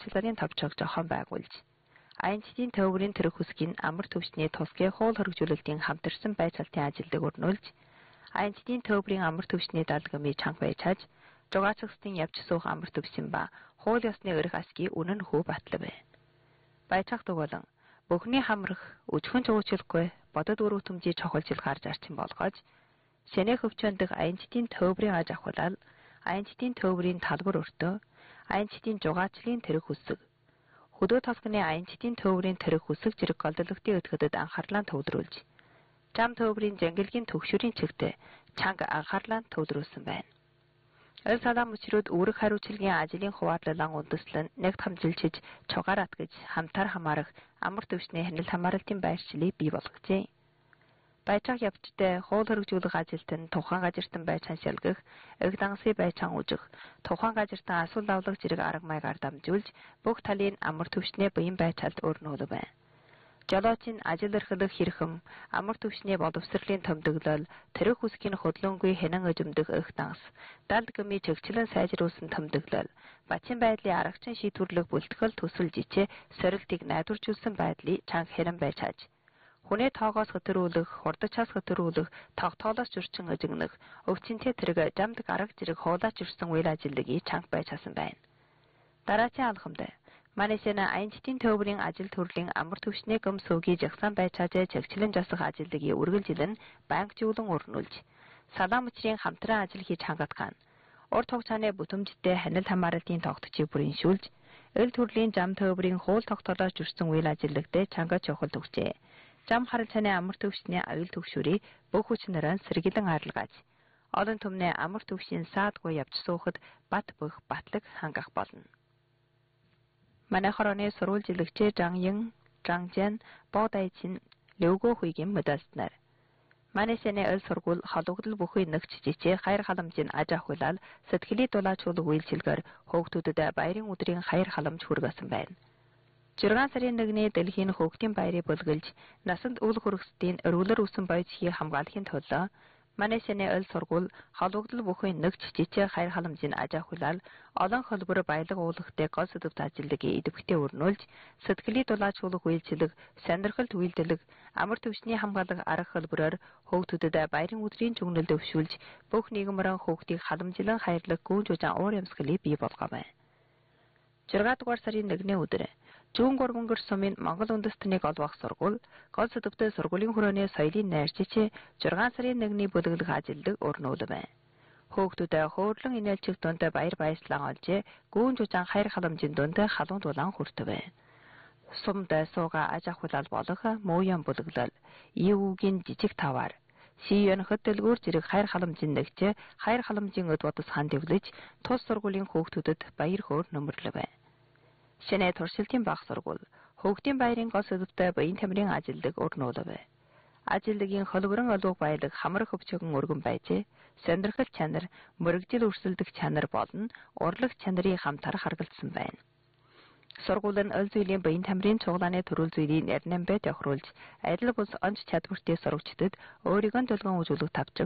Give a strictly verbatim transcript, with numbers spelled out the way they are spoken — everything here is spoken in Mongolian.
урьдчилгааны товчог жохон байгуулж, АНЦ-ийн төвөрийн тэрэг хүсгийн амар төвчний тусгай хуул хөргөжүүлэлтийн хамтарсан байцаалтын ажилдаг өрнүүлж, АНЦ-ийн төвөрийн амар төвчний даалгамыг чанга байж хаж, жугаацгсдын явж суух амар төвсөн ба хууль ёсны өрх асгий үнэн хүү батлав. Байцаах дугуулан бүхний хамрах өчхөн жуучилгүй бодод өрөвтөмжийг чухалжил гарч арчин болгож, Сэнэ хөвчөндөх АНЦ-ийн төвөрийн аж ахуйлал, АНЦ-ийн төвөрийн талбар өртөө, АНЦ-ийн жугаацлын тэрэг хүсэг, хөдөө толгоны АНЦ-ийн төвөрийн тэрэг хүсэг зэрэг голдлогтын өтгөдөд анхаарлаа төвлөрүүлж, зам төвөрийн зэнгэлгийн төгшөрийн чигтээ чанга анхаарлаа төвлөрүүлсэн байна. Эл салаам өчрөд үүрэг хариуцлагын ажлын хуваарлалан үндэслэн нэгт хамжилчиж чугаар атгаж хамтар хамаарах амар төвчний хяналт хамааралтын байршлыг бий болгожээ. Байцаах явцтай хууль хөргөжүүлэх ажилтан тухайн газартан байцаан шалгах, эг дангасы байцаан үжих, тухайн газартан асуул давлах зэрэг арга маягаар дамжуулж бүх талын амар төвчний буян байцаалд өрнүүлв байна. Жолоочийн ажил эрхлэх хэрхэм, амар төвчний боловсролын томдоглол, тэрэг хүсгийн хөдлөнгүй хянан өжимдөх эх данс, далд гмий чигчлэн сайжруулсан томдоглол, бачин байдлын аргачин шийдвэрлэх бүлтгэл төсөл жичээ сорилтыг найдваржуулсан байдлыг чанга хэрэн байж хаж, хүнээ тоогоос хөтөрүүлэх, хурдчаас хөтөрүүлэх, тогтоолоос зөрчин ажигнах, өвчнөд тэрэг жамд арга зэрэг хуулаач ирсэн үйл ажиллагааг чанга байж хасан байна. Дараачийн алхамд Манайсэна АНЦ-ийн төвөрийн ажил төрлийн амар төвчний гом суугийн жагсаан байцаажээ чигчлэн жасах ажилдгийг үргэлжилэн банкжуулан өрнүүлж, салаам өчрийн хамтран ажил хийж хангадгаан, урт хугацааны бүтэмжтэй хяналт хамааралтын тогтцыг бүрэншүүлж, эл төрлийн зам төвөрийн хууль тогтоолоос жүрсэн үйл ажиллагаатай чанга чухал төгсжээ. Зам харилцааны амар төвчний аюул төвшөрийг бүх хүчнэрэн сэргийлэн арилгааж, олон түмний амар төвшийн саадгүй явж суухад бат бөх батлаг хангах болно. Манай хорооны сурвалжилэгчээ Жанян, Жанжан, Бодайчин, Лөвгөө хуйгийн мэдээлснээр Манайсэний эл сургууль холбогдол бүхий нэгч жижиг хайр халамжийн аж ахуйлал сэтгэлийн дулаачуулах үйлчилгээр хөөгтүүдэд баярын өдрийн хайр халамж хүргэсэн байна. Жирган сарын нэгний дэлхийн хөөгтийн баярыг бүлгэлж, насанд үл хүргэсдийн өргөлөр үсэн бойцхийг хамгаалахын төлөө Манайсэний эл сургууль холбогдол бүхий нэгч жижиг хайр халамжийн аж ахуйлал олон холбор баялаг уулахтай гол сэдвт ажилдгийг идэвхтэй өрнүүлж, сэтгэлийн дулаачуулах үйлчилэг, сонирхолт үйлдэлэг, амар төвчний хамгаалах арга хэлбэрээр хөөгтүүдэд баярын өдрийн жигнэлд өвшүүлж, бүх нийгэмрэн хөөгтийг халамжлан хайрлах гүн жужаан уур амьсгалыг бий болгоо байна. зургаан дугаар сарын нэгний өдөр Жүүн гурвангэр сумын Монгол үндэстнийг олбох сургууль гол сэдвтэй сургуулийн хүрээний соёлын найрчиж зургаан сарын нэгний бүлэглэх ажилд өрнүүлв байна. Хөөгтүүдэд хөөрлөн инээлчих дунд баяр баясгалан олжээ, гүүн жужаан хайр халамжийн дунд халуун дулаан хүртв. Сумд сууга аж ахуйлал болох мууян бүлэглэл, ивүүгийн жижиг таваар, Сиён хөтөлгүүр зэрэг хайр халамжийн нэгж, хайр халамжийн өд бодос хан дэвлэж, тус сургуулийн хөөгтүүдэд баяр хөөр нөмрлөв. Сэнэ туршилтын баг сургууль хөөгтийн баярын гол сэдвтэй баян тамирын ажилдаг өрнүүлв. Ажилдгийн холборон олууг баялаг хамар хөвчгөн өргөн байжээ. Сонирхол чанар, мөрөгжил өрсөлдөх чанар болон урлаг чанарын хамтар харгалзсан байна. Сургууль нь өл зүйлийн баян тамирын цуглааны төрөл зүйлийн ярнамбай тохируулж, адил бус онц чадвартай сурагчдад өөрийн төлгөн үзүүлэх тавчин